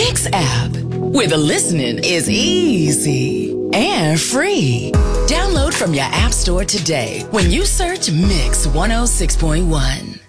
Mix app, where the listening is easy and free. Download from your app store today when you search Mix 106.1.